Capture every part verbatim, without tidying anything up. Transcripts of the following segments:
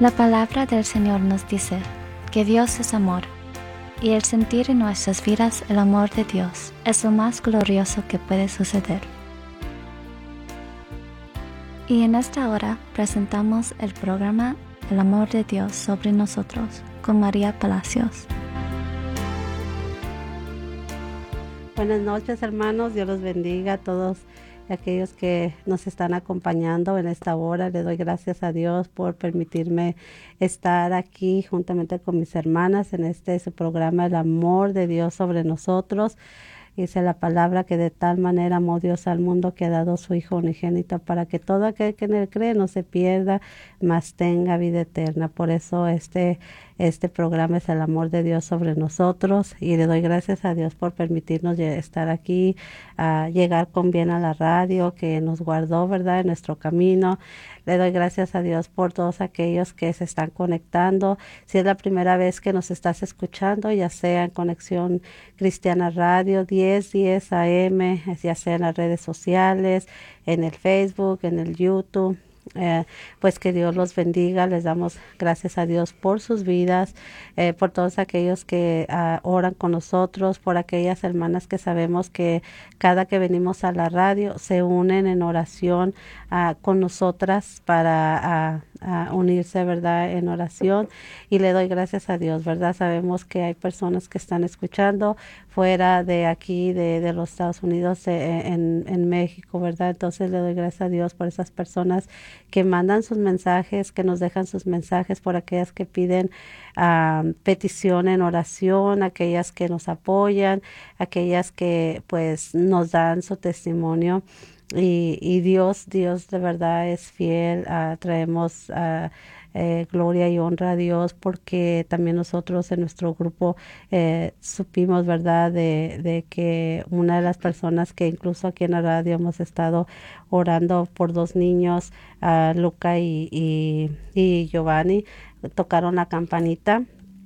La palabra del Señor nos dice que Dios es amor, y el sentir en nuestras vidas el amor de Dios es lo más glorioso que puede suceder. Y en esta hora presentamos el programa El amor de Dios sobre nosotros con María Palacios. Buenas noches, hermanos. Dios los bendiga a todos aquellos que nos están acompañando en esta hora. Le doy gracias a Dios por permitirme estar aquí juntamente con mis hermanas en este su programa El amor de Dios sobre nosotros. Dice la palabra que de tal manera amó Dios al mundo que ha dado su Hijo unigénito para que todo aquel que en él cree no se pierda, mas tenga vida eterna. Por eso este, este programa es el amor de Dios sobre nosotros, y le doy gracias a Dios por permitirnos estar aquí, uh, llegar con bien a la radio, que nos guardó, ¿verdad?, en nuestro camino. Le doy gracias a Dios por todos aquellos que se están conectando. Si es la primera vez que nos estás escuchando, ya sea en Conexión Cristiana Radio diez diez A M, ya sea en las redes sociales, en el Facebook, en el YouTube, eh, pues que Dios los bendiga. Les damos gracias a Dios por sus vidas, eh, por todos aquellos que uh, oran con nosotros, por aquellas hermanas que sabemos que cada que venimos a la radio se unen en oración uh, con nosotras para uh, uh, unirse, ¿verdad?, en oración. Y le doy gracias a Dios, ¿verdad? Sabemos que hay personas que están escuchando fuera de aquí, de, de los Estados Unidos, eh, en, en México, ¿verdad? Entonces le doy gracias a Dios por esas personas que mandan sus mensajes, que nos dejan sus mensajes, por aquellas que piden uh, petición en oración, aquellas que nos apoyan, aquellas que pues nos dan su testimonio. Y, y Dios, Dios de verdad es fiel. Uh, traemos uh, eh, gloria y honra a Dios, porque también nosotros en nuestro grupo eh, supimos, ¿verdad?, de, de que una de las personas que incluso aquí en la radio hemos estado orando por dos niños, uh, Luca y, y, y Giovanni, tocaron la campanita.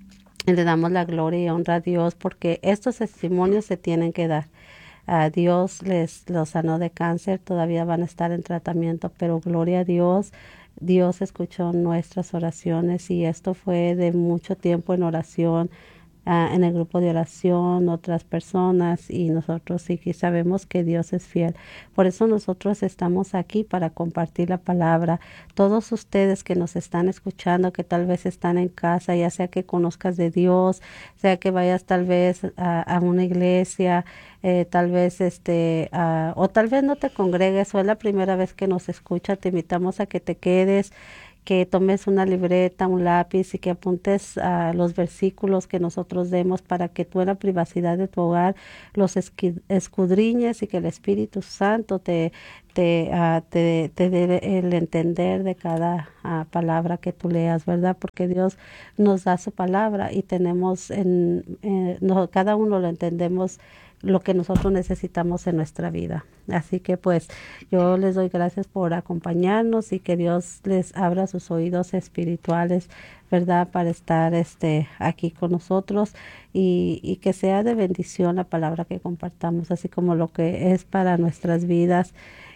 Y le damos la gloria y honra a Dios, porque estos testimonios se tienen que dar. Uh, Dios les los sanó de cáncer, todavía van a estar en tratamiento, pero gloria a Dios, Dios escuchó nuestras oraciones, y esto fue de mucho tiempo en oración, uh, en el grupo de oración, otras personas, y nosotros sí que sabemos que Dios es fiel. Por eso nosotros estamos aquí para compartir la palabra. Todos ustedes que nos están escuchando, que tal vez están en casa, ya sea que conozcas de Dios, sea que vayas tal vez a, a una iglesia, Eh, tal vez este uh, o tal vez no te congregues, o es la primera vez que nos escucha, te invitamos a que te quedes, que tomes una libreta, un lápiz, y que apuntes a uh, los versículos que nosotros demos, para que tú en la privacidad de tu hogar los escudriñes, y que el Espíritu Santo te te uh, te, te dé el entender de cada uh, palabra que tú leas, ¿verdad? Porque Dios nos da su palabra, y tenemos en eh, no, cada uno lo entendemos lo que nosotros necesitamos en nuestra vida. Así que pues yo les doy gracias por acompañarnos, y que Dios les abra sus oídos espirituales, ¿verdad?, para estar este aquí con nosotros, y, y que sea de bendición la palabra que compartamos, así como lo que es para nuestras vidas.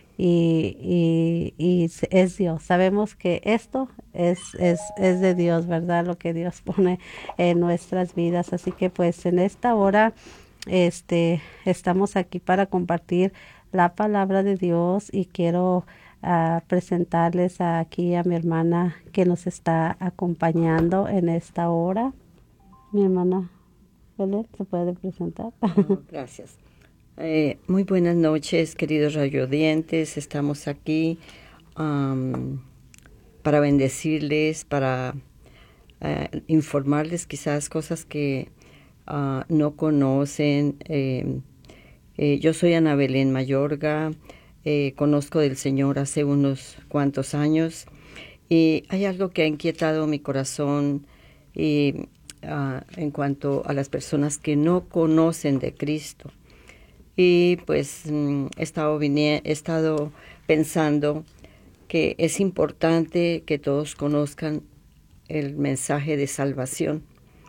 Y, y, y es Dios. Sabemos que esto es, es, es de Dios, ¿verdad?, lo que Dios pone en nuestras vidas. Así que pues en esta hora Este, estamos aquí para compartir la palabra de Dios, y quiero uh, presentarles aquí a mi hermana que nos está acompañando en esta hora. Mi hermana Belén, ¿se puede presentar? Oh, gracias. Eh, muy buenas noches, queridos radiodientes. Estamos aquí um, para bendecirles, para uh, informarles quizás cosas que Uh, no conocen. Eh, eh, yo soy Ana Belén Mayorga, eh, conozco del Señor hace unos cuantos años, y hay algo que ha inquietado mi corazón y, uh, en cuanto a las personas que no conocen de Cristo. Y pues mm, he, estado vine- he estado pensando que es importante que todos conozcan el mensaje de salvación.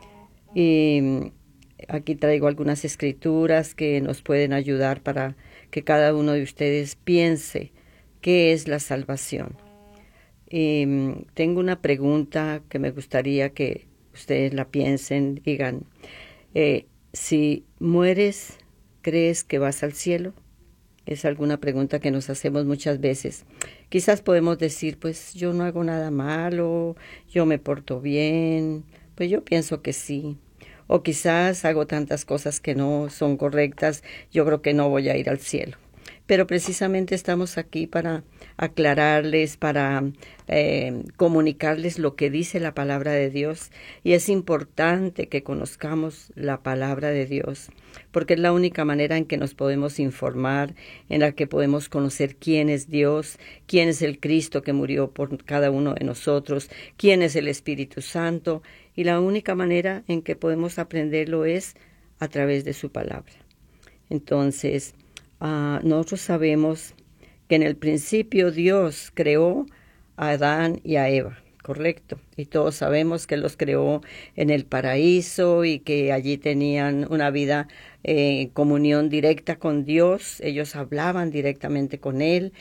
Y aquí traigo algunas escrituras que nos pueden ayudar para que cada uno de ustedes piense qué es la salvación. Y mm, tengo una pregunta que me gustaría que ustedes la piensen, digan, eh, si mueres, ¿crees que vas al cielo? Es alguna pregunta que nos hacemos muchas veces. Quizás podemos decir, pues yo no hago nada malo, yo me porto bien, pues yo pienso que sí. O quizás hago tantas cosas que no son correctas, yo creo que no voy a ir al cielo. Pero precisamente estamos aquí para aclararles, para eh, comunicarles lo que dice la palabra de Dios. Y es importante que conozcamos la palabra de Dios, porque es la única manera en que nos podemos informar, en la que podemos conocer quién es Dios, quién es el Cristo que murió por cada uno de nosotros, quién es el Espíritu Santo. Y la única manera en que podemos aprenderlo es a través de su palabra. Entonces, Uh, nosotros sabemos que en el principio Dios creó a Adán y a Eva, correcto, y todos sabemos que los creó en el paraíso y que allí tenían una vida en eh, comunión directa con Dios, ellos hablaban directamente con Él,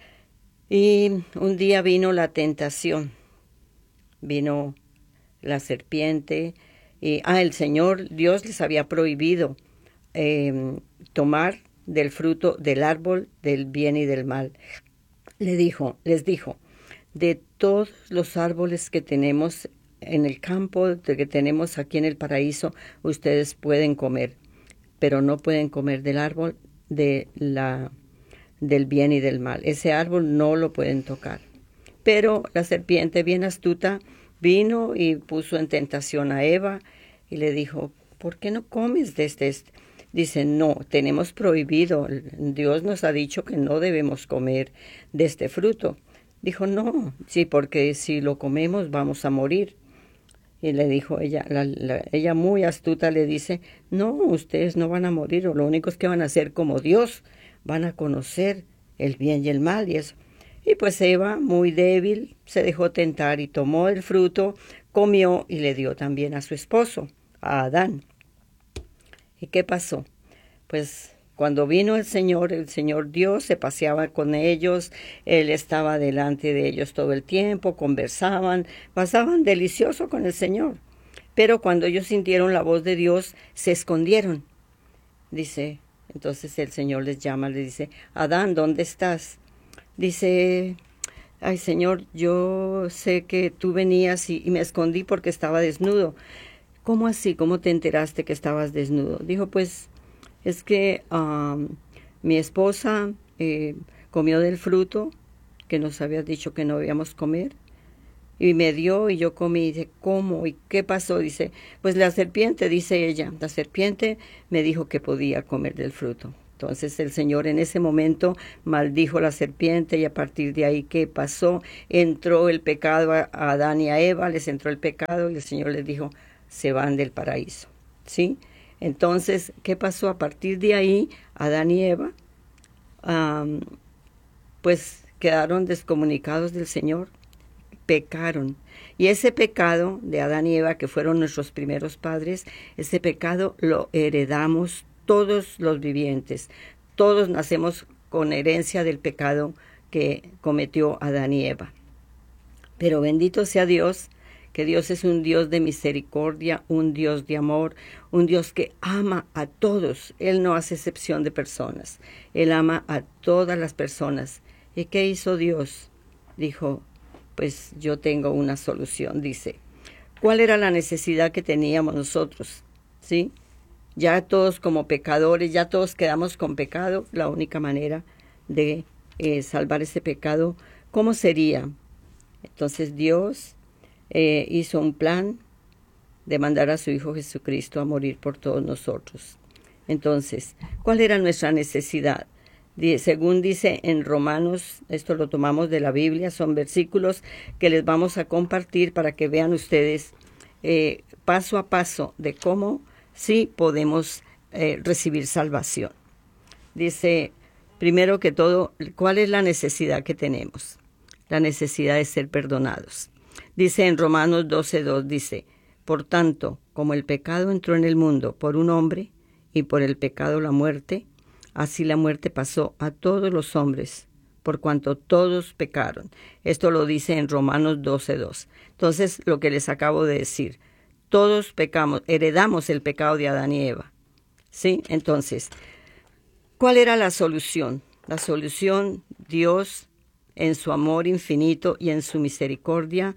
y un día vino la tentación, vino la serpiente, y ah, el Señor Dios les había prohibido eh, tomar del fruto del árbol del bien y del mal. Le dijo, les dijo, de todos los árboles que tenemos en el campo, de que tenemos aquí en el paraíso, ustedes pueden comer, pero no pueden comer del árbol de la, del bien y del mal. Ese árbol no lo pueden tocar. Pero la serpiente, bien astuta, vino y puso en tentación a Eva y le dijo, ¿por qué no comes de este? este? Dice, no, tenemos prohibido, Dios nos ha dicho que no debemos comer de este fruto. Dijo, no, sí, porque si lo comemos vamos a morir. Y le dijo ella, la, la, ella muy astuta le dice, no, ustedes no van a morir, o lo único es que van a ser como Dios, van a conocer el bien y el mal y eso. Y pues Eva, muy débil, se dejó tentar y tomó el fruto, comió y le dio también a su esposo, a Adán. ¿Y qué pasó? Pues cuando vino el Señor, el Señor Dios se paseaba con ellos, Él estaba delante de ellos todo el tiempo, conversaban, pasaban delicioso con el Señor. Pero cuando ellos sintieron la voz de Dios, se escondieron. Dice, entonces el Señor les llama, le dice, Adán, ¿dónde estás? Dice, ay Señor, yo sé que tú venías y, y me escondí porque estaba desnudo. ¿Cómo así? ¿Cómo te enteraste que estabas desnudo? Dijo, pues, es que um, mi esposa eh, comió del fruto que nos había dicho que no debíamos comer y me dio y yo comí. Y dice, ¿cómo? ¿Y qué pasó? Dice, pues la serpiente, dice ella, la serpiente me dijo que podía comer del fruto. Entonces el Señor en ese momento maldijo la serpiente y a partir de ahí, ¿qué pasó? Entró el pecado a Adán y a Eva, les entró el pecado y el Señor les dijo, se van del paraíso, ¿sí? Entonces, ¿qué pasó? A partir de ahí, Adán y Eva, um, pues quedaron descomunicados del Señor, pecaron. Y ese pecado de Adán y Eva, que fueron nuestros primeros padres, ese pecado lo heredamos todos los vivientes. Todos nacemos con herencia del pecado que cometió Adán y Eva. Pero bendito sea Dios, que Dios es un Dios de misericordia, un Dios de amor, un Dios que ama a todos. Él no hace excepción de personas. Él ama a todas las personas. ¿Y qué hizo Dios? Dijo, pues yo tengo una solución, dice. ¿Cuál era la necesidad que teníamos nosotros? ¿Sí? Ya todos como pecadores, ya todos quedamos con pecado. La única manera de eh, salvar ese pecado, ¿cómo sería? Entonces Dios Eh, hizo un plan de mandar a su Hijo Jesucristo a morir por todos nosotros. Entonces, ¿cuál era nuestra necesidad? Die, según dice en Romanos, esto lo tomamos de la Biblia, son versículos que les vamos a compartir para que vean ustedes eh, paso a paso de cómo sí podemos eh, recibir salvación. Dice, primero que todo, ¿cuál es la necesidad que tenemos? La necesidad de ser perdonados. Dice en Romanos doce dos, dice, por tanto, como el pecado entró en el mundo por un hombre, y por el pecado la muerte, así la muerte pasó a todos los hombres, por cuanto todos pecaron. Esto lo dice en Romanos doce dos. Entonces, lo que les acabo de decir, todos pecamos, heredamos el pecado de Adán y Eva. ¿Sí? Entonces, ¿cuál era la solución? La solución, Dios, en su amor infinito y en su misericordia,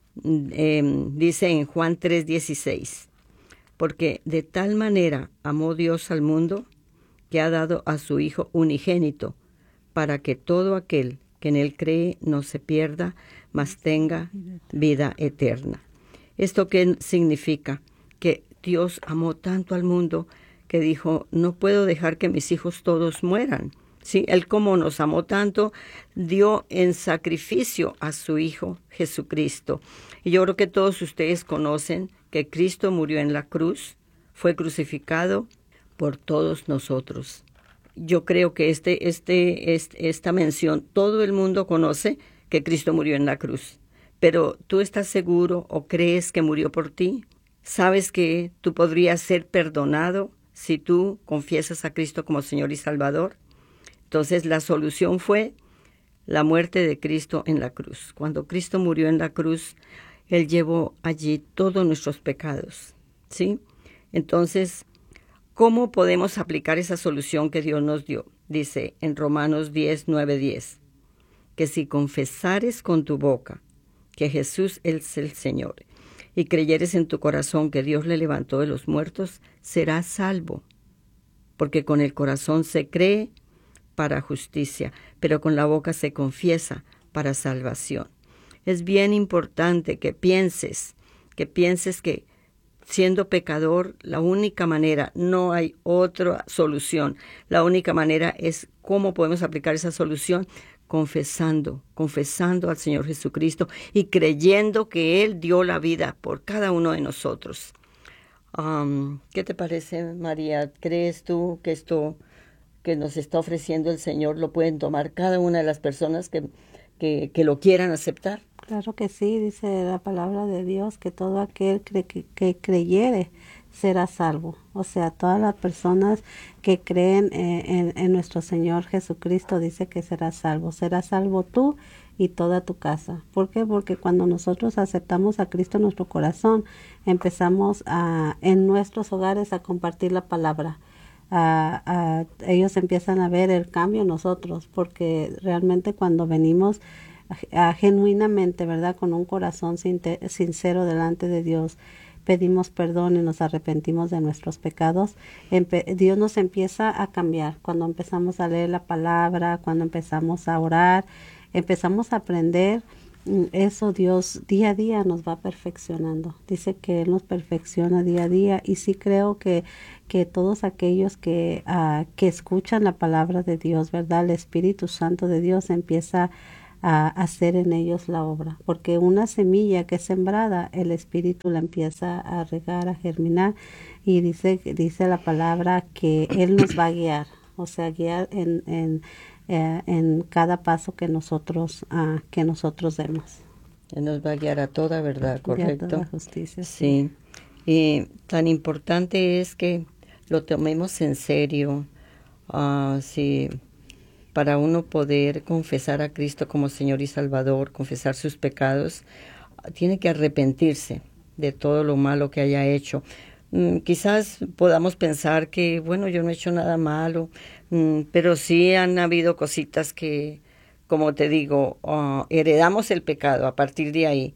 eh, dice en Juan tres dieciséis, porque de tal manera amó Dios al mundo que ha dado a su Hijo unigénito, para que todo aquel que en él cree no se pierda, mas tenga vida eterna. ¿Esto qué significa? Que Dios amó tanto al mundo que dijo, no puedo dejar que mis hijos todos mueran. Sí, Él como nos amó tanto, dio en sacrificio a su Hijo Jesucristo. Y yo creo que todos ustedes conocen que Cristo murió en la cruz, fue crucificado por todos nosotros. Yo creo que este, este, este, esta mención, todo el mundo conoce que Cristo murió en la cruz. Pero ¿tú estás seguro o crees que murió por ti? ¿Sabes que tú podrías ser perdonado si tú confiesas a Cristo como Señor y Salvador? Entonces la solución fue la muerte de Cristo en la cruz. Cuando Cristo murió en la cruz, Él llevó allí todos nuestros pecados, ¿sí? Entonces, ¿cómo podemos aplicar esa solución que Dios nos dio? Dice en Romanos diez, nueve, diez, que si confesares con tu boca que Jesús es el Señor y creyeres en tu corazón que Dios le levantó de los muertos, serás salvo. Porque con el corazón se cree para justicia, pero con la boca se confiesa para salvación. Es bien importante que pienses, que pienses que siendo pecador, la única manera, no hay otra solución. La única manera es cómo podemos aplicar esa solución, confesando, confesando al Señor Jesucristo y creyendo que Él dio la vida por cada uno de nosotros. Um, ¿Qué te parece, María? ¿Crees tú que esto que nos está ofreciendo el Señor lo pueden tomar cada una de las personas que, que, que lo quieran aceptar? Claro que sí, dice la palabra de Dios que todo aquel que, que, que creyere será salvo. O sea, todas las personas que creen eh, en, en nuestro Señor Jesucristo dice que será salvo. Será salvo tú y toda tu casa. ¿Por qué? Porque cuando nosotros aceptamos a Cristo en nuestro corazón, empezamos a, en nuestros hogares a compartir la palabra. A, a, ellos empiezan a ver el cambio en nosotros, porque realmente cuando venimos a, a, genuinamente, ¿verdad? Con un corazón sincero delante de Dios, pedimos perdón y nos arrepentimos de nuestros pecados, Empe- Dios nos empieza a cambiar. Cuando empezamos a leer la palabra, cuando empezamos a orar, empezamos a aprender, eso Dios día a día nos va perfeccionando. Dice que Él nos perfecciona día a día, y sí creo que, que todos aquellos que, uh, que escuchan la palabra de Dios, ¿verdad? El Espíritu Santo de Dios empieza a hacer en ellos la obra, porque una semilla que es sembrada, el Espíritu la empieza a regar, a germinar, y dice, dice la palabra que Él nos va a guiar, o sea, guiar en, en, eh, en cada paso que nosotros, uh, que nosotros demos. Él nos va a guiar a toda verdad, ¿correcto? A toda justicia. Sí. sí. Y tan importante es que lo tomemos en serio, uh, sí, para uno poder confesar a Cristo como Señor y Salvador, confesar sus pecados, tiene que arrepentirse de todo lo malo que haya hecho. Mm, quizás podamos pensar que, bueno, yo no he hecho nada malo, mm, pero sí han habido cositas que, como te digo, uh, heredamos el pecado a partir de ahí.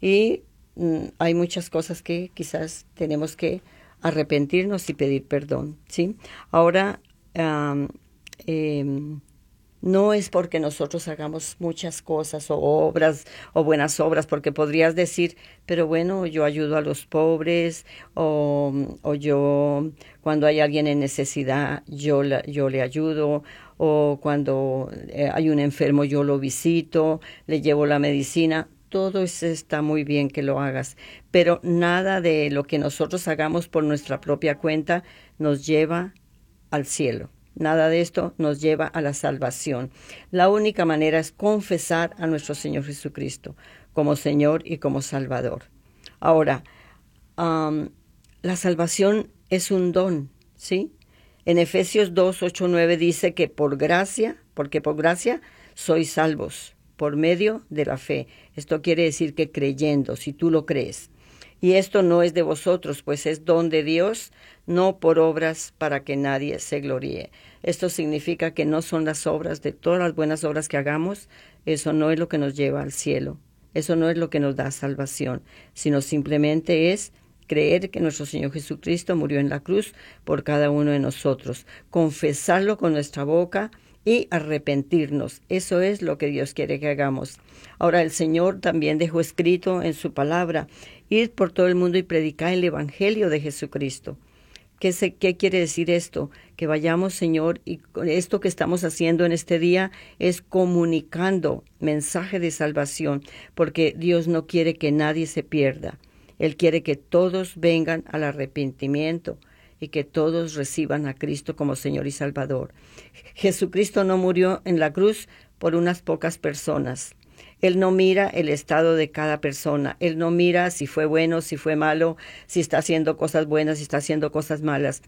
Y mm, hay muchas cosas que quizás tenemos que arrepentirnos y pedir perdón, ¿sí? Ahora, um, eh, no es porque nosotros hagamos muchas cosas o obras o buenas obras, porque podrías decir, pero bueno, yo ayudo a los pobres, o, o yo, cuando hay alguien en necesidad, yo, la, yo le ayudo, o cuando eh, hay un enfermo, yo lo visito, le llevo la medicina. Todo eso está muy bien que lo hagas, pero nada de lo que nosotros hagamos por nuestra propia cuenta nos lleva al cielo. Nada de esto nos lleva a la salvación. La única manera es confesar a nuestro Señor Jesucristo como Señor y como Salvador. Ahora, um, la salvación es un don, ¿sí? En Efesios dos, ocho, nueve dice que por gracia, porque por gracia sois salvos por medio de la fe. Esto quiere decir que creyendo, si tú lo crees. Y esto no es de vosotros, pues es don de Dios, no por obras para que nadie se gloríe. Esto significa que no son las obras, de todas las buenas obras que hagamos, eso no es lo que nos lleva al cielo, eso no es lo que nos da salvación, sino simplemente es creer que nuestro Señor Jesucristo murió en la cruz por cada uno de nosotros, confesarlo con nuestra boca y arrepentirnos. Eso es lo que Dios quiere que hagamos. Ahora, el Señor también dejó escrito en su palabra: id por todo el mundo y predicad el evangelio de Jesucristo. ¿Qué, se, ¿Qué quiere decir esto? Que vayamos, Señor, y esto que estamos haciendo en este día es comunicando mensaje de salvación, porque Dios no quiere que nadie se pierda. Él quiere que todos vengan al arrepentimiento y que todos reciban a Cristo como Señor y Salvador. Jesucristo no murió en la cruz por unas pocas personas. Él no mira el estado de cada persona. Él no mira si fue bueno, si fue malo, si está haciendo cosas buenas, si está haciendo cosas malas.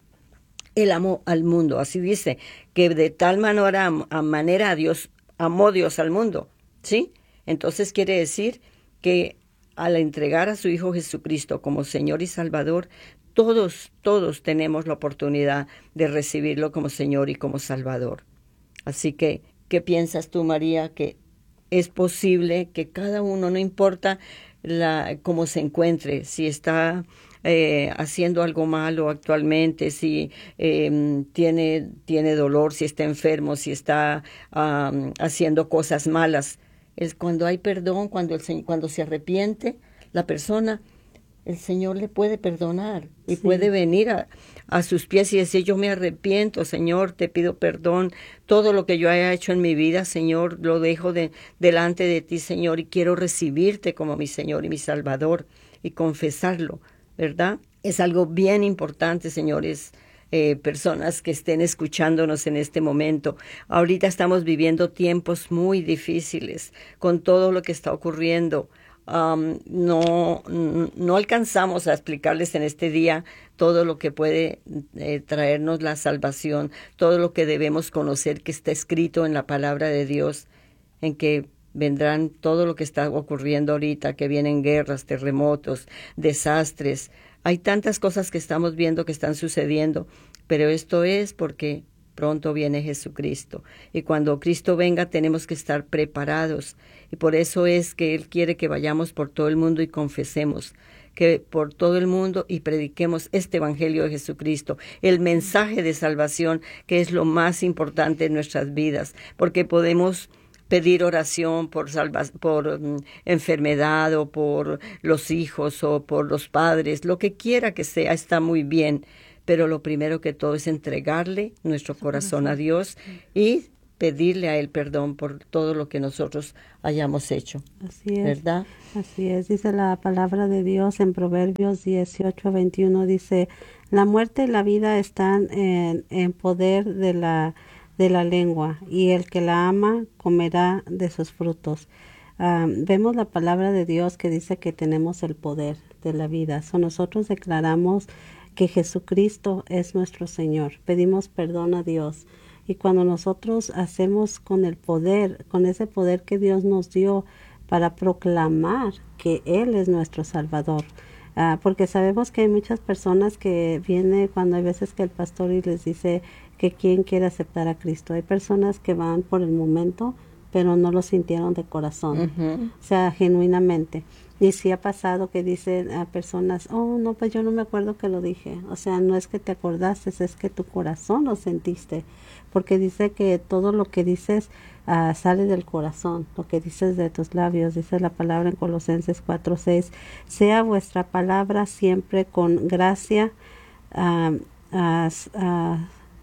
Él amó al mundo. Así dice, que de tal manera, a manera a Dios, amó Dios al mundo. ¿Sí? Entonces quiere decir que al entregar a su Hijo Jesucristo como Señor y Salvador, todos, todos tenemos la oportunidad de recibirlo como Señor y como Salvador. Así que, ¿qué piensas tú, María? Que es posible que cada uno, no importa la, cómo se encuentre, si está eh, haciendo algo malo actualmente, si eh, tiene, tiene dolor, si está enfermo, si está um, haciendo cosas malas, es cuando hay perdón, cuando, el, cuando se arrepiente la persona, el Señor le puede perdonar y sí. puede venir a, a sus pies y decir: yo me arrepiento, Señor, te pido perdón, todo lo que yo haya hecho en mi vida, Señor, lo dejo de, delante de ti, Señor, y quiero recibirte como mi Señor y mi Salvador y confesarlo, ¿verdad? Es algo bien importante, señores, eh, personas que estén escuchándonos en este momento. Ahorita estamos viviendo tiempos muy difíciles con todo lo que está ocurriendo. Um, no, no alcanzamos a explicarles en este día todo lo que puede eh, traernos la salvación, todo lo que debemos conocer que está escrito en la palabra de Dios, en que vendrán todo lo que está ocurriendo ahorita, que vienen guerras, terremotos, desastres. Hay tantas cosas que estamos viendo que están sucediendo, pero esto es porque pronto viene Jesucristo. Y cuando Cristo venga tenemos que estar preparados. Y por eso es que Él quiere que vayamos por todo el mundo y confesemos que por todo el mundo y prediquemos este evangelio de Jesucristo, el mensaje de salvación, que es lo más importante en nuestras vidas, porque podemos pedir oración por salva, por um, enfermedad o por los hijos o por los padres, lo que quiera que sea, está muy bien. Pero lo primero que todo es entregarle nuestro corazón a Dios y pedirle a Él perdón por todo lo que nosotros hayamos hecho. Así es. ¿Verdad? Así es. Dice la palabra de Dios en Proverbios dieciocho veintiuno, dice: la muerte y la vida están en, en poder de la, de la lengua, y el que la ama comerá de sus frutos. Um, vemos la palabra de Dios que dice que tenemos el poder de la vida. So, nosotros declaramos que Jesucristo es nuestro Señor. Pedimos perdón a Dios. Y cuando nosotros hacemos con el poder, con ese poder que Dios nos dio para proclamar que Él es nuestro Salvador, uh, porque sabemos que hay muchas personas que vienen cuando hay veces que el pastor y les dice que quién quiere aceptar a Cristo. Hay personas que van por el momento, pero no lo sintieron de corazón, uh-huh. o sea, genuinamente. Y sí ha pasado que dicen a personas: oh, no, pues yo no me acuerdo que lo dije. O sea, no es que te acordaste, es que tu corazón lo sentiste. Porque dice que todo lo que dices uh, sale del corazón, lo que dices de tus labios. Dice la palabra en Colosenses cuatro seis: sea vuestra palabra siempre con gracia, uh, uh, uh,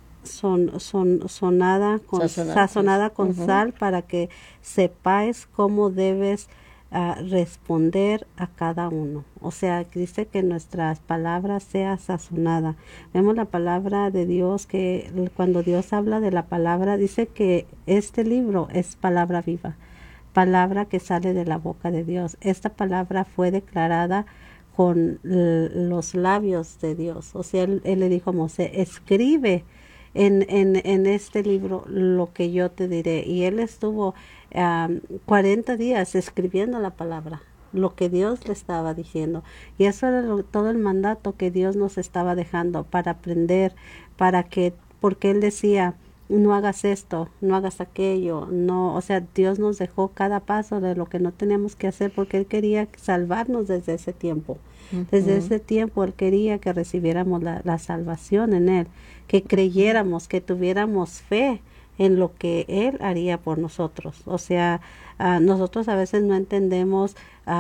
son, son, sonada con, sazonada, sazonada con uh-huh. sal, para que sepáis cómo debes a responder a cada uno. O sea, dice que nuestras palabras sea sazonada. Vemos la palabra de Dios, que cuando Dios habla de la palabra, dice que este libro es palabra viva, palabra que sale de la boca de Dios. Esta palabra fue declarada con l- los labios de Dios. O sea, él, él le dijo a Moisés: escribe en, en, en este libro lo que yo te diré. Y él estuvo um, cuarenta días escribiendo la palabra, lo que Dios le estaba diciendo. Y eso era lo, todo el mandato que Dios nos estaba dejando para aprender, para que, porque él decía, no hagas esto, no hagas aquello, no, o sea, Dios nos dejó cada paso de lo que no teníamos que hacer porque él quería salvarnos desde ese tiempo. Uh-huh. Desde ese tiempo él quería que recibiéramos la, la salvación en él, que creyéramos, que tuviéramos fe en lo que él haría por nosotros. O sea, uh, nosotros a veces no entendemos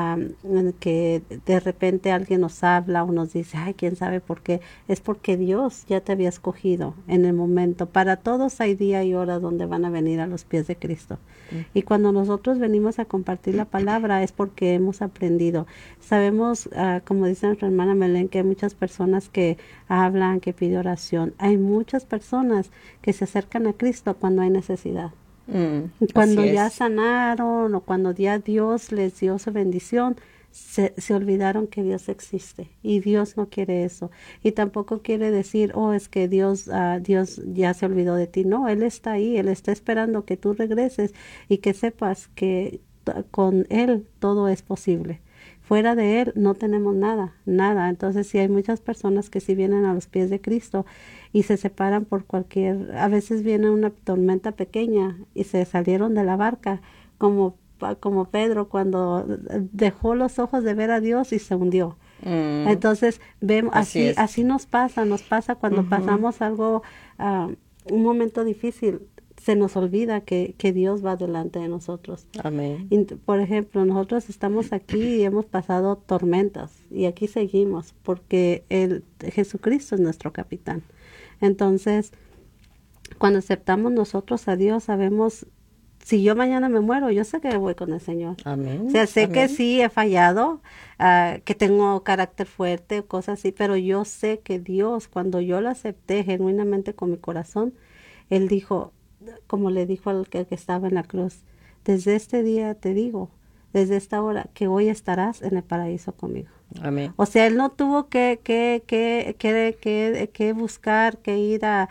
um, que de repente alguien nos habla o nos dice, ay, quién sabe por qué. Es porque Dios ya te había escogido en el momento. Para todos hay día y hora donde van a venir a los pies de Cristo. Uh-huh. Y cuando nosotros venimos a compartir la palabra es porque hemos aprendido. Sabemos, uh, como dice nuestra hermana Melén, que hay muchas personas que hablan, que piden oración. Hay muchas personas que se acercan a Cristo cuando hay necesidad. Mm, cuando ya sanaron o cuando ya Dios les dio su bendición, se, se olvidaron que Dios existe y Dios no quiere eso. Y tampoco quiere decir, oh, es que Dios, uh, Dios ya se olvidó de ti. No, Él está ahí, Él está esperando que tú regreses y que sepas que t- con Él todo es posible. Fuera de Él no tenemos nada, nada. Entonces sí hay muchas personas que sí vienen a los pies de Cristo y se separan por cualquier, a veces viene una tormenta pequeña y se salieron de la barca, como, como Pedro cuando dejó los ojos de ver a Dios y se hundió. Mm. Entonces vemos, así, así, así nos pasa, nos pasa cuando uh-huh. pasamos algo, uh, un momento difícil. Se nos olvida que, que Dios va delante de nosotros. Amén. Y, por ejemplo, nosotros estamos aquí y hemos pasado tormentas y aquí seguimos porque el, Jesucristo es nuestro capitán. Entonces, cuando aceptamos nosotros a Dios, sabemos, si yo mañana me muero, yo sé que voy con el Señor. Amén. O sea, sé Amén. que sí he fallado, uh, que tengo carácter fuerte, cosas así, pero yo sé que Dios, cuando yo lo acepté genuinamente con mi corazón, Él dijo, como le dijo al que, que estaba en la cruz, desde este día te digo, desde esta hora, que hoy estarás en el paraíso conmigo. Amén. O sea, él no tuvo que, que, que, que, que, que buscar, que ir a,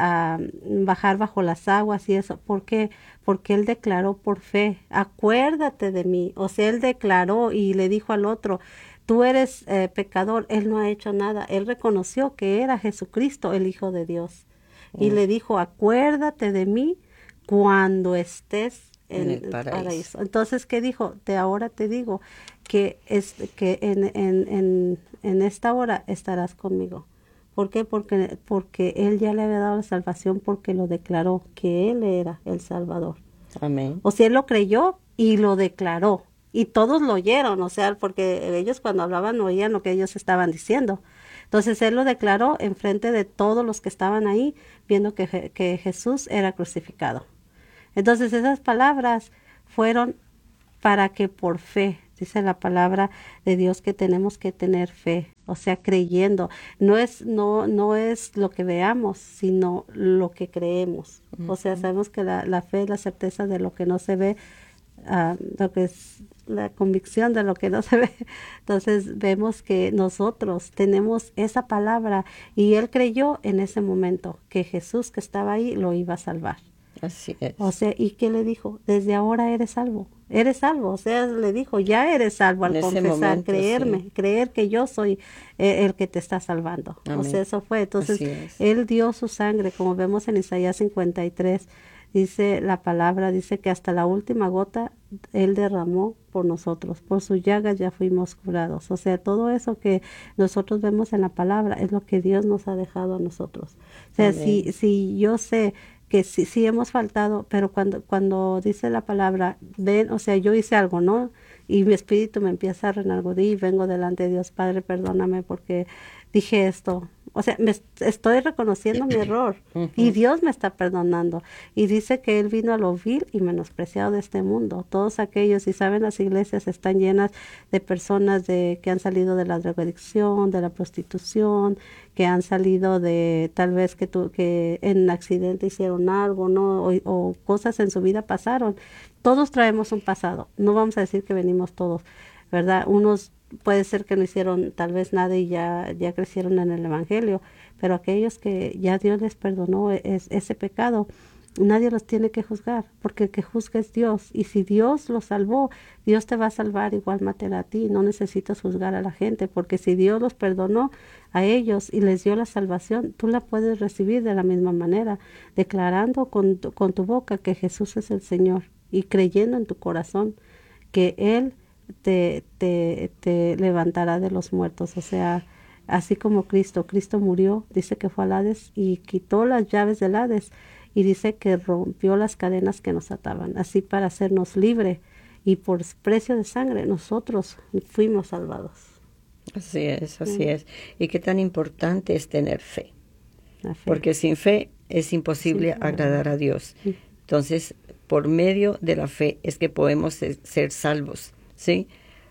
a bajar bajo las aguas y eso. ¿Por qué? Porque él declaró por fe, acuérdate de mí. O sea, él declaró y le dijo al otro, tú eres eh, pecador. Él no ha hecho nada. Él reconoció que era Jesucristo, el Hijo de Dios. Y mm. le dijo, acuérdate de mí cuando estés en, en el paraíso. paraíso. Entonces, ¿qué dijo? De ahora te digo que, es, que en, en, en, en esta hora estarás conmigo. ¿Por qué? Porque, porque Él ya le había dado la salvación porque lo declaró, que Él era el Salvador. Amén. O sea, Él lo creyó y lo declaró. Y todos lo oyeron, o sea, porque ellos cuando hablaban oían lo que ellos estaban diciendo. Entonces Él lo declaró en frente de todos los que estaban ahí, viendo que, que Jesús era crucificado. Entonces esas palabras fueron para que por fe, dice la palabra de Dios, que tenemos que tener fe, o sea, creyendo. No es, no, no es lo que veamos, sino lo que creemos. Uh-huh. O sea, sabemos que la, la fe es la certeza de lo que no se ve, uh, lo que es la convicción de lo que no se ve. Entonces vemos que nosotros tenemos esa palabra y Él creyó en ese momento que Jesús que estaba ahí lo iba a salvar. Así es. O sea, ¿y qué le dijo? Desde ahora eres salvo, eres salvo. O sea, le dijo, ya eres salvo al confesar, momento, creerme, sí. creer que yo soy eh, el que te está salvando. Amén. O sea, eso fue. Entonces, Él dio su sangre, como vemos en Isaías cincuenta y tres. Dice la palabra, dice que hasta la última gota Él derramó por nosotros, por sus llagas ya fuimos curados. O sea, todo eso que nosotros vemos en la palabra es lo que Dios nos ha dejado a nosotros. O sea, si, si yo sé que sí, sí hemos faltado, pero cuando, cuando dice la palabra, ven, o sea, yo hice algo, ¿no? Y mi espíritu me empieza a renargudir y vengo delante de Dios, Padre, perdóname porque dije esto. O sea, me estoy reconociendo mi error uh-huh. y Dios me está perdonando. Y dice que Él vino a lo vil y menospreciado de este mundo. Todos aquellos, y saben, las iglesias están llenas de personas de que han salido de la drogadicción, de la prostitución, que han salido de tal vez que, tu, que en accidente hicieron algo, ¿no? O, o cosas en su vida pasaron. Todos traemos un pasado. No vamos a decir que venimos todos. ¿verdad? Unos puede ser que no hicieron tal vez nada y ya, ya crecieron en el Evangelio, pero aquellos que ya Dios les perdonó es, ese pecado, nadie los tiene que juzgar, porque el que juzga es Dios. Y si Dios los salvó, Dios te va a salvar igualmente a ti. No necesitas juzgar a la gente, porque si Dios los perdonó a ellos y les dio la salvación, tú la puedes recibir de la misma manera, declarando con tu, con tu boca que Jesús es el Señor y creyendo en tu corazón que Él te, te, te levantará de los muertos. O sea, así como Cristo, Cristo murió, dice que fue al Hades y quitó las llaves del Hades, y dice que rompió las cadenas que nos ataban, así para hacernos libres, y por precio de sangre nosotros fuimos salvados. Así es, así Mm. es. Y qué tan importante es tener fe, La fe. porque sin fe es imposible Sí, agradar a Dios. Sí. Entonces, por medio de la fe es que podemos ser, ser salvos, ¿sí?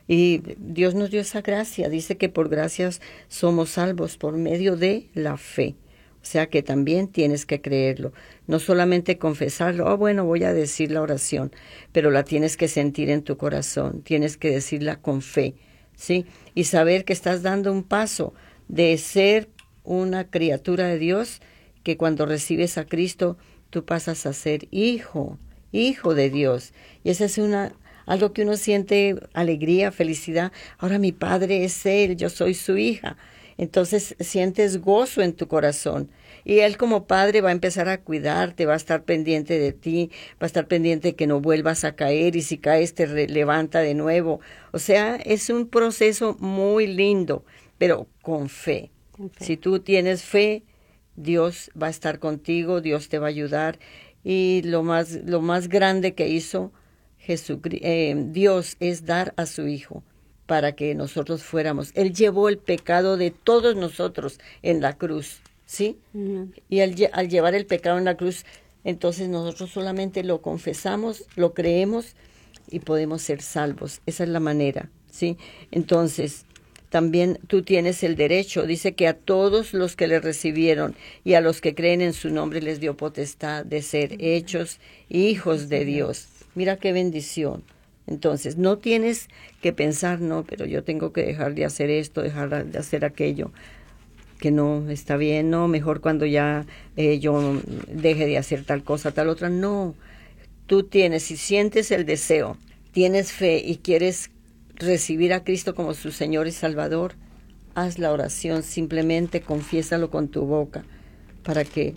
Y Dios nos dio esa gracia, dice que por gracias somos salvos por medio de la fe. O sea que también tienes que creerlo, no solamente confesarlo, oh bueno, voy a decir la oración, pero la tienes que sentir en tu corazón, tienes que decirla con fe, ¿sí? Y saber que estás dando un paso de ser una criatura de Dios, que cuando recibes a Cristo, tú pasas a ser hijo, hijo de Dios. Y esa es una algo que uno siente alegría, felicidad. Ahora mi Padre es Él, yo soy su hija. Entonces sientes gozo en tu corazón. Y Él como Padre va a empezar a cuidarte, va a estar pendiente de ti, va a estar pendiente de que no vuelvas a caer y si caes te re- levanta de nuevo. O sea, es un proceso muy lindo, pero con fe. Con fe. Si tú tienes fe, Dios va a estar contigo, Dios te va a ayudar. Y lo más, lo más grande que hizo Jesucri- eh, Dios es dar a su Hijo para que nosotros fuéramos. Él llevó el pecado de todos nosotros en la cruz, ¿sí? Ujú. Y al, lle- al llevar el pecado en la cruz, entonces nosotros solamente lo confesamos, lo creemos y podemos ser salvos. Esa es la manera, ¿sí? Entonces, también tú tienes el derecho, dice que a todos los que le recibieron y a los que creen en su nombre les dio potestad de ser hechos hijos de Dios. Mira qué bendición. Entonces, no tienes que pensar, no, pero yo tengo que dejar de hacer esto, dejar de hacer aquello, que no está bien, no, mejor cuando ya eh, yo deje de hacer tal cosa, tal otra. No, tú tienes, si sientes el deseo, tienes fe y quieres recibir a Cristo como su Señor y Salvador, haz la oración, simplemente confiésalo con tu boca, para que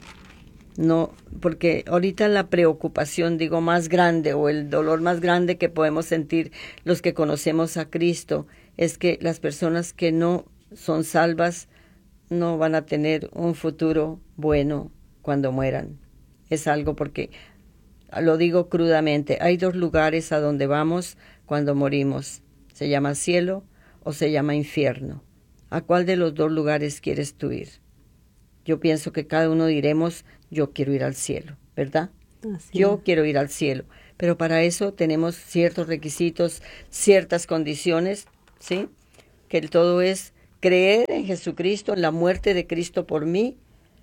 no, porque ahorita la preocupación, digo, más grande o el dolor más grande que podemos sentir los que conocemos a Cristo es que las personas que no son salvas no van a tener un futuro bueno cuando mueran. Es algo porque, lo digo crudamente, hay dos lugares a donde vamos cuando morimos. Se llama cielo o se llama infierno. ¿A cuál de los dos lugares quieres tú ir? Yo pienso que cada uno diremos, yo quiero ir al cielo, ¿verdad? Así Yo es. quiero ir al cielo, pero para eso tenemos ciertos requisitos, ciertas condiciones, ¿sí? Que el todo es creer en Jesucristo, en la muerte de Cristo por mí,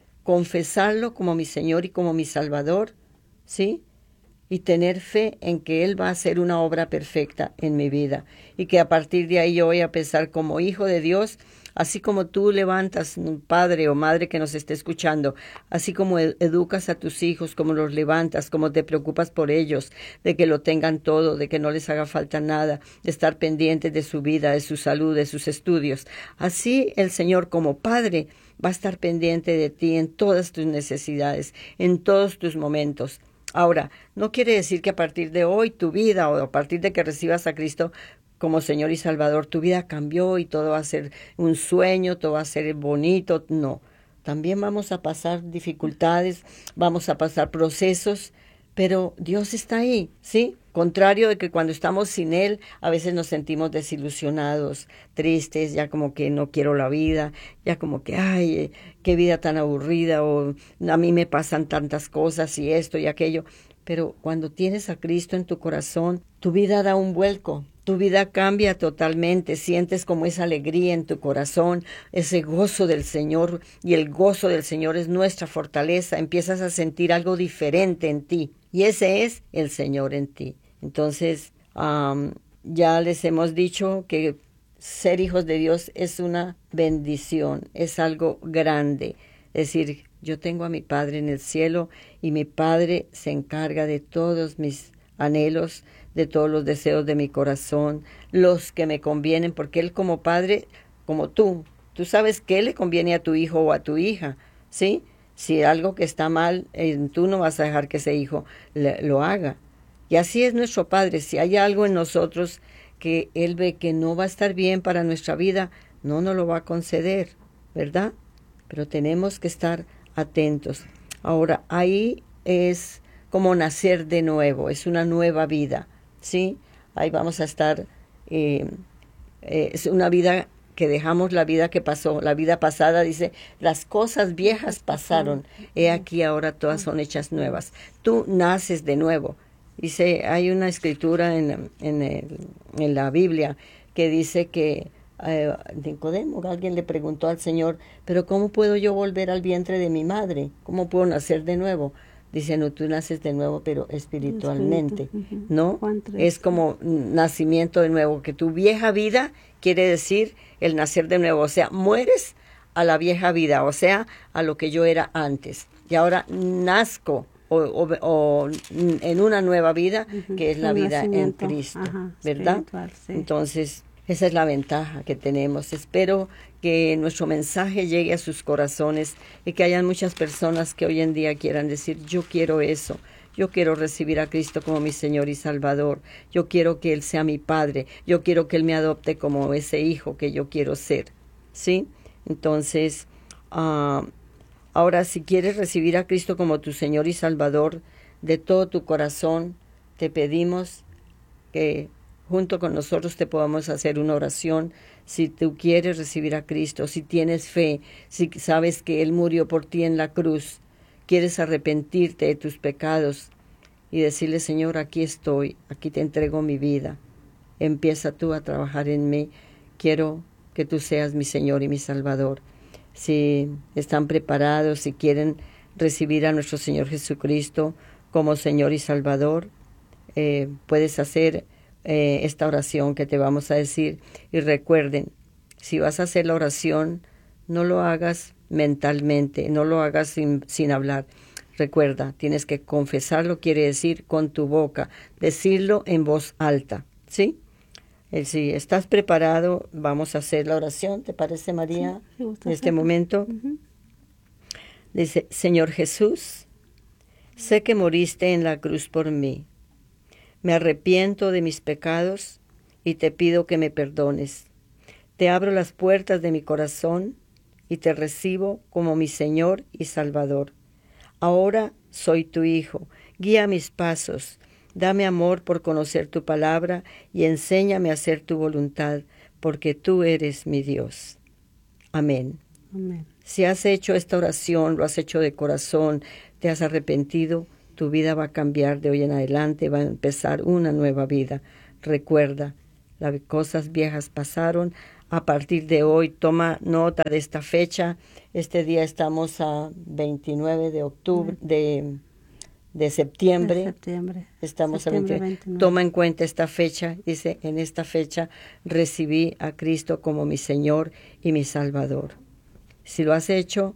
confesarlo como mi Señor y como mi Salvador, ¿sí? Y tener fe en que Él va a hacer una obra perfecta en mi vida y que a partir de ahí yo voy a pensar como hijo de Dios, así como tú levantas, un padre o madre que nos esté escuchando, así como ed- educas a tus hijos, como los levantas, como te preocupas por ellos, de que lo tengan todo, de que no les haga falta nada, de estar pendientes de su vida, de su salud, de sus estudios. Así el Señor como Padre va a estar pendiente de ti en todas tus necesidades, en todos tus momentos. Ahora, no quiere decir que a partir de hoy tu vida o a partir de que recibas a Cristo como Señor y Salvador, tu vida cambió y todo va a ser un sueño, todo va a ser bonito. No, también vamos a pasar dificultades, vamos a pasar procesos, pero Dios está ahí, ¿sí? Contrario de que cuando estamos sin Él, a veces nos sentimos desilusionados, tristes, ya como que no quiero la vida, ya como que, ay, eh, qué vida tan aburrida, o a mí me pasan tantas cosas y esto y aquello. Pero cuando tienes a Cristo en tu corazón, tu vida da un vuelco. Tu vida cambia totalmente, sientes como esa alegría en tu corazón, ese gozo del Señor, y el gozo del Señor es nuestra fortaleza, empiezas a sentir algo diferente en ti, y ese es el Señor en ti. Entonces, um, ya les hemos dicho que ser hijos de Dios es una bendición, es algo grande. Es decir, yo tengo a mi Padre en el cielo y mi Padre se encarga de todos mis anhelos, de todos los deseos de mi corazón, los que me convienen, porque Él como Padre, como tú, tú sabes qué le conviene a tu hijo o a tu hija, ¿sí? Si algo que está mal, eh, tú no vas a dejar que ese hijo le, lo haga. Y así es nuestro Padre. Si hay algo en nosotros que Él ve que no va a estar bien para nuestra vida, no nos lo va a conceder, ¿verdad? Pero tenemos que estar atentos. Ahora, ahí es como nacer de nuevo, es una nueva vida, ¿sí? Ahí vamos a estar, eh, eh, es una vida que dejamos la vida que pasó, la vida pasada, dice, las cosas viejas pasaron, he aquí ahora todas son hechas nuevas. Tú naces de nuevo. Dice, hay una escritura en, en, el, en la Biblia que dice que eh, Nicodemo, alguien le preguntó al Señor, pero ¿cómo puedo yo volver al vientre de mi madre? ¿Cómo puedo nacer de nuevo? Dice, no, tú naces de nuevo, pero espiritualmente, Espíritu, uh-huh. ¿no? Juan tres. Es como nacimiento de nuevo, que tu vieja vida quiere decir el nacer de nuevo, o sea, mueres a la vieja vida, o sea, a lo que yo era antes, y ahora nazco O, o, o en una nueva vida, uh-huh. que es la El vida en Cristo, ajá, ¿verdad? Sí. Entonces, esa es la ventaja que tenemos. Espero que nuestro mensaje llegue a sus corazones y que hayan muchas personas que hoy en día quieran decir, yo quiero eso, yo quiero recibir a Cristo como mi Señor y Salvador, yo quiero que Él sea mi Padre, yo quiero que Él me adopte como ese hijo que yo quiero ser, ¿sí? Entonces, uh, ahora, si quieres recibir a Cristo como tu Señor y Salvador, de todo tu corazón, te pedimos que junto con nosotros te podamos hacer una oración. Si tú quieres recibir a Cristo, si tienes fe, si sabes que Él murió por ti en la cruz, quieres arrepentirte de tus pecados y decirle, Señor, aquí estoy, aquí te entrego mi vida. Empieza tú a trabajar en mí. Quiero que tú seas mi Señor y mi Salvador. Si están preparados, si quieren recibir a nuestro Señor Jesucristo como Señor y Salvador, eh, puedes hacer eh, esta oración que te vamos a decir. Y recuerden, si vas a hacer la oración, no lo hagas mentalmente, no lo hagas sin, sin hablar. Recuerda, tienes que confesarlo, quiere decir con tu boca, decirlo en voz alta, ¿sí? Si estás preparado, vamos a hacer la oración. ¿Te parece, María? Sí, en este momento. Uh-huh. Dice, Señor Jesús, sé que moriste en la cruz por mí. Me arrepiento de mis pecados y te pido que me perdones. Te abro las puertas de mi corazón y te recibo como mi Señor y Salvador. Ahora soy tu hijo. Guía mis pasos. Dame amor por conocer tu palabra y enséñame a hacer tu voluntad, porque tú eres mi Dios. Amén. Amén. Si has hecho esta oración, lo has hecho de corazón, te has arrepentido, tu vida va a cambiar de hoy en adelante, va a empezar una nueva vida. Recuerda, las cosas viejas pasaron. A partir de hoy, toma nota de esta fecha. Este día estamos a veintinueve de octubre, de... de septiembre, de septiembre. estamos septiembre a veinte. veintinueve. Toma en cuenta esta fecha, dice, en esta fecha recibí a Cristo como mi Señor y mi Salvador. Si lo has hecho,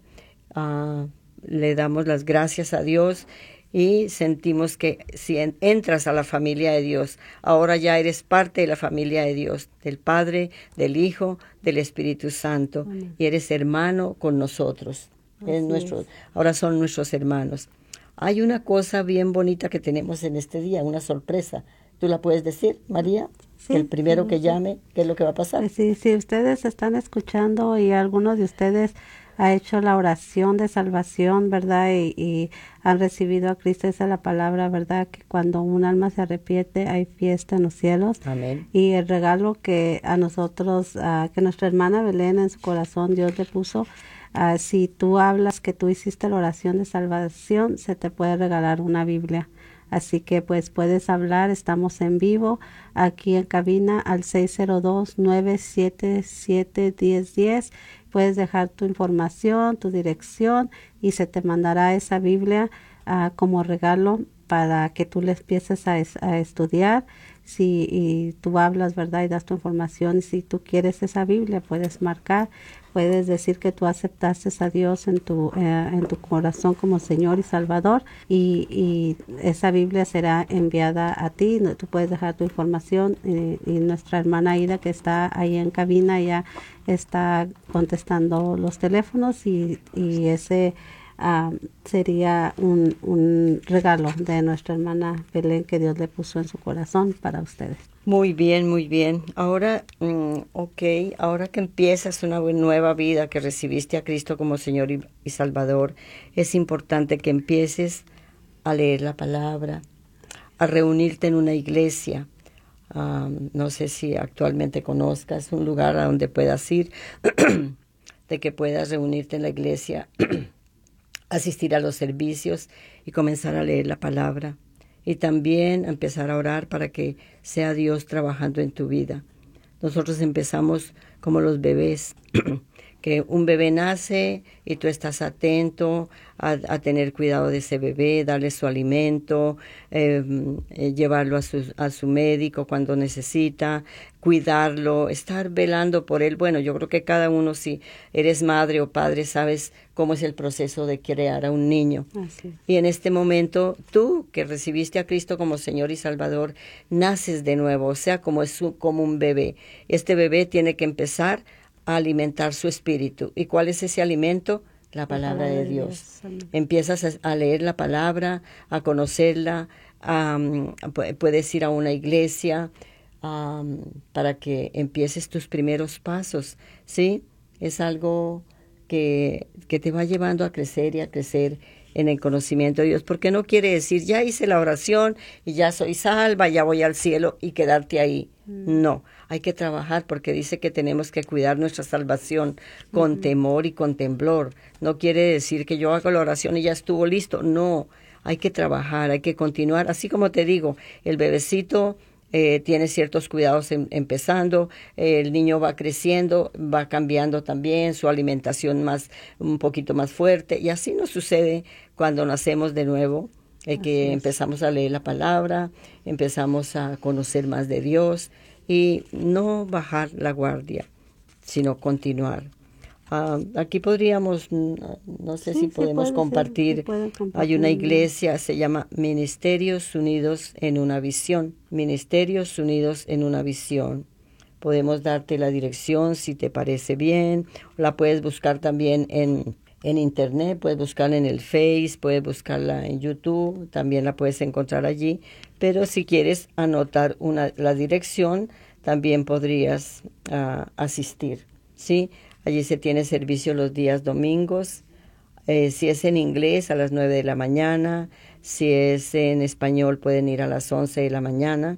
uh, le damos las gracias a Dios y sentimos que si en, entras a la familia de Dios, ahora ya eres parte de la familia de Dios, del Padre, del Hijo, del Espíritu Santo. Amén. Y eres hermano con nosotros. Es nuestro, ahora son nuestros hermanos. Hay una cosa bien bonita que tenemos en este día, una sorpresa. ¿Tú la puedes decir, María? Sí, el primero sí, que sí. llame, ¿qué es lo que va a pasar? Sí, si ustedes están escuchando y alguno de ustedes ha hecho la oración de salvación, ¿verdad? Y, y han recibido a Cristo, esa es la palabra, ¿verdad? Que cuando un alma se arrepiente hay fiesta en los cielos. Amén. Y el regalo que a nosotros, uh, que nuestra hermana Belén en su corazón Dios le puso, Uh, si tú hablas que tú hiciste la oración de salvación, se te puede regalar una Biblia. Así que pues puedes hablar, estamos en vivo aquí en cabina al seis cero dos, nueve siete siete, uno cero uno cero. Puedes dejar tu información, tu dirección y se te mandará esa Biblia uh, como regalo para que tú le empieces a, a estudiar. si y tú hablas, ¿verdad? Y das tu información. Y si tú quieres esa Biblia, puedes marcar, puedes decir que tú aceptaste a Dios en tu, eh, en tu corazón como Señor y Salvador. Y, y esa Biblia será enviada a ti. Tú puedes dejar tu información y, y nuestra hermana Aida, que está ahí en cabina, ya está contestando los teléfonos y, y ese uh, sería un, un regalo de nuestra hermana Belén que Dios le puso en su corazón para ustedes. Muy bien, muy bien. Ahora, mm, ok, ahora que empiezas una nueva vida, que recibiste a Cristo como Señor y, y Salvador, es importante que empieces a leer la palabra, a reunirte en una iglesia. Um, no sé si actualmente conozcas un lugar a donde puedas ir, de que puedas reunirte en la iglesia, asistir a los servicios y comenzar a leer la palabra. Y también empezar a orar para que sea Dios trabajando en tu vida. Nosotros empezamos como los bebés, que un bebé nace y tú estás atento a, a tener cuidado de ese bebé, darle su alimento, eh, eh, llevarlo a su, a su médico cuando necesita, cuidarlo, estar velando por él. Bueno, yo creo que cada uno, si eres madre o padre, sabes cómo es el proceso de crear a un niño. Así. Y en este momento, tú que recibiste a Cristo como Señor y Salvador, naces de nuevo, o sea, como, es un, como un bebé. Este bebé tiene que empezar a alimentar su espíritu. ¿Y cuál es ese alimento? La palabra, la palabra de Dios. Dios. Empiezas a, a leer la palabra, a conocerla, um, puedes ir a una iglesia um, para que empieces tus primeros pasos, ¿sí? Es algo que, que te va llevando a crecer y a crecer en el conocimiento de Dios, porque no quiere decir, ya hice la oración y ya soy salva, ya voy al cielo y quedarte ahí. Mm. No, hay que trabajar porque dice que tenemos que cuidar nuestra salvación con uh-huh. temor y con temblor. No quiere decir que yo hago la oración y ya estuvo listo. No, hay que trabajar, hay que continuar. Así como te digo, el bebecito Eh, tiene ciertos cuidados en, empezando, eh, el niño va creciendo, va cambiando también su alimentación más, un poquito más fuerte, y así nos sucede cuando nacemos de nuevo, eh, que es. empezamos a leer la palabra, empezamos a conocer más de Dios y no bajar la guardia, sino continuar. Uh, aquí podríamos, no sé sí, si podemos sí compartir, ser, compartir, hay una iglesia, se llama Ministerios Unidos en una Visión, Ministerios Unidos en una Visión. Podemos darte la dirección si te parece bien, la puedes buscar también en, en internet, puedes buscarla en el Face, puedes buscarla en YouTube, también la puedes encontrar allí, pero si quieres anotar una, la dirección, también podrías uh, asistir, ¿sí? Allí se tiene servicio los días domingos, eh, si es en inglés a las nueve de la mañana, si es en español pueden ir a las once de la mañana,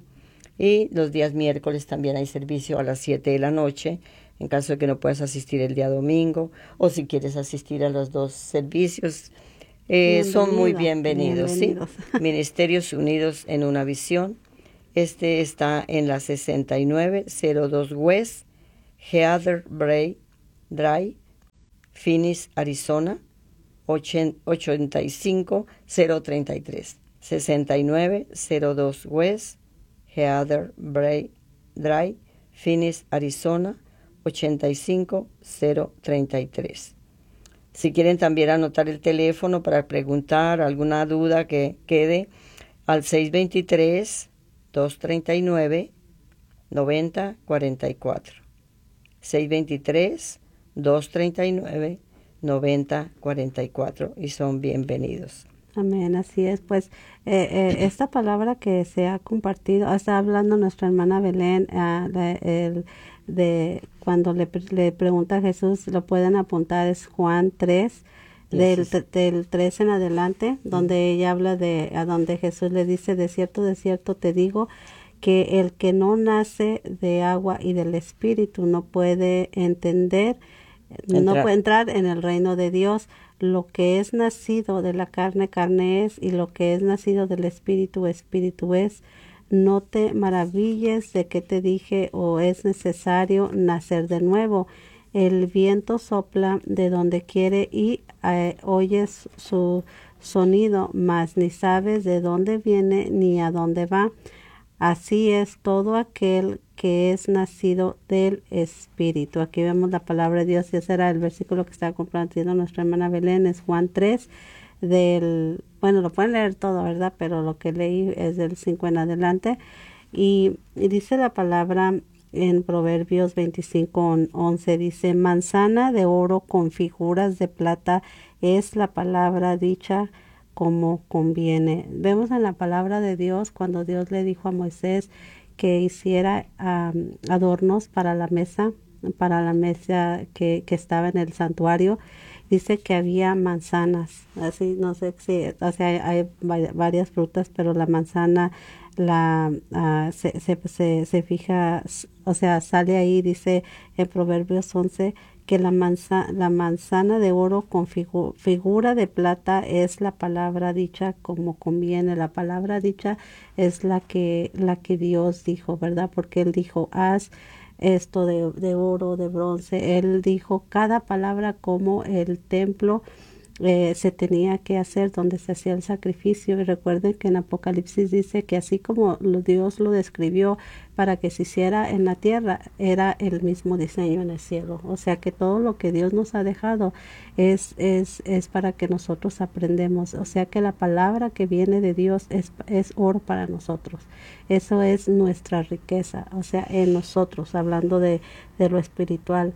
y los días miércoles también hay servicio a las siete de la noche, en caso de que no puedas asistir el día domingo, o si quieres asistir a los dos servicios, eh, son muy bienvenidos, bienvenidos. ¿Sí? Ministerios Unidos en una Visión. Este está en la sesenta y nueve cero dos West Heather Bray Drive, Phoenix, Arizona, ochenta y cinco cero treinta y tres, sesenta y nueve cero dos West Heather Bray Drive, Phoenix, Arizona, ochenta y cinco cero treinta y tres. Si quieren también anotar el teléfono para preguntar alguna duda que quede, al seis dos tres, dos tres nueve, nueve cero cuatro cuatro. seis dos tres, dos tres nueve, nueve cero cuatro cuatro, y son bienvenidos. Amén, así es. Pues eh, eh, esta palabra que se ha compartido, está hablando nuestra hermana Belén, uh, de, el, de cuando le, le pregunta a Jesús, lo pueden apuntar, es Juan tres, del, del tres en adelante, donde mm. ella habla de, a donde Jesús le dice, de cierto, de cierto te digo, que el que no nace de agua y del Espíritu no puede entender, entrar. no puede entrar en el reino de Dios. Lo que es nacido de la carne, carne es, y lo que es nacido del Espíritu, Espíritu es. No te maravilles de que te dije, o es necesario nacer de nuevo. El viento sopla de donde quiere y eh, oyes su sonido, mas ni sabes de dónde viene ni a dónde va. Así es todo aquel que es nacido del Espíritu. Aquí vemos la palabra de Dios y ese era el versículo que estaba compartiendo nuestra hermana Belén, es Juan tres, del, bueno, lo pueden leer todo, ¿verdad? Pero lo que leí es del cinco en adelante. Y, y dice la palabra en Proverbios veinticinco once, dice, manzana de oro con figuras de plata es la palabra dicha como conviene. Vemos en la palabra de Dios cuando Dios le dijo a Moisés que hiciera um, adornos para la mesa, para la mesa que, que estaba en el santuario. Dice que había manzanas, así no sé si, o sea, hay, hay varias frutas, pero la manzana la uh, se, se, se, se fija, o sea, sale ahí, dice en Proverbios once, que la, manza, la manzana de oro con figu, figura de plata es la palabra dicha como conviene. La palabra dicha es la que, la que Dios dijo, ¿verdad? Porque Él dijo, haz esto de, de oro, de bronce. Él dijo cada palabra como el templo Eh, se tenía que hacer donde se hacía el sacrificio. Y recuerden que en Apocalipsis dice que así como lo, Dios lo describió para que se hiciera en la tierra, era el mismo diseño en el cielo. O sea que todo lo que Dios nos ha dejado es, es, es para que nosotros aprendemos. O sea que la palabra que viene de Dios es, es oro para nosotros. Eso es nuestra riqueza, o sea, en nosotros, hablando de, de lo espiritual.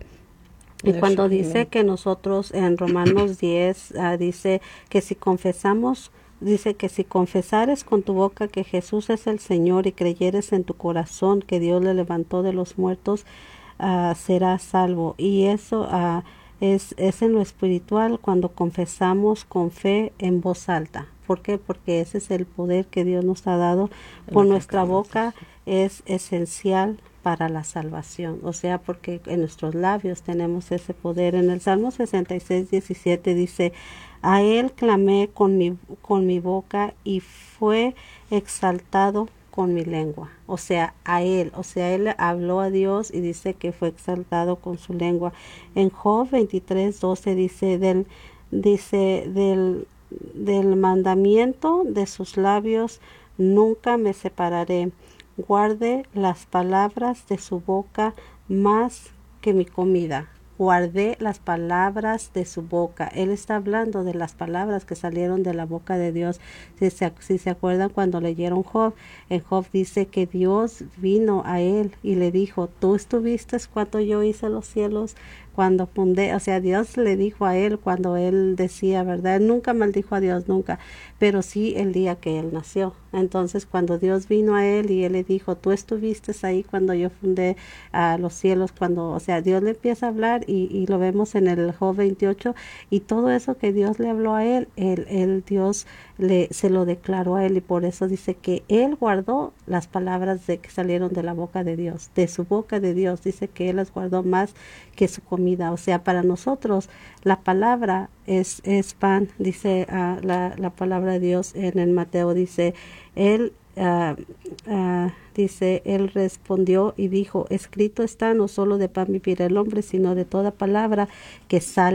Y cuando dice que nosotros en Romanos diez uh, dice que si confesamos, dice que si confesares con tu boca que Jesús es el Señor y creyeres en tu corazón que Dios le levantó de los muertos, uh, serás salvo. Y eso uh, es, es en lo espiritual cuando confesamos con fe en voz alta. ¿Por qué? Porque ese es el poder que Dios nos ha dado. Por nuestra boca es esencial para la salvación, o sea, porque en nuestros labios tenemos ese poder. En el Salmo sesenta y seis, diecisiete dice, a Él clamé con mi, con mi boca y fue exaltado con mi lengua. O sea, a Él, o sea, Él habló a Dios y dice que fue exaltado con su lengua. En Job veintitrés, doce dice, del, dice, del, del mandamiento de sus labios nunca me separaré. Guarde las palabras de su boca más que mi comida. Guardé las palabras de su boca. Él está hablando de las palabras que salieron de la boca de Dios. Si se, si se acuerdan cuando leyeron Job, en Job dice que Dios vino a él y le dijo, tú estuviste cuando yo hice los cielos, cuando fundé, o sea, Dios le dijo a él cuando él decía, ¿verdad? Él nunca maldijo a Dios, nunca, pero sí el día que él nació. Entonces, cuando Dios vino a él y él le dijo, tú estuviste ahí cuando yo fundé uh, los cielos, cuando, o sea, Dios le empieza a hablar y, y lo vemos en el Job veintiocho, y todo eso que Dios le habló a él, él, él Dios le, se lo declaró a él, y por eso dice que él guardó las palabras de que salieron de la boca de Dios, de su boca de Dios, dice que él las guardó más que su comida. O sea, para nosotros la palabra es, es pan, dice uh, la, la palabra de Dios en el Mateo, dice, él uh, uh, dice, él respondió y dijo, escrito está, no solo de pan vivirá el hombre, sino de toda palabra que sale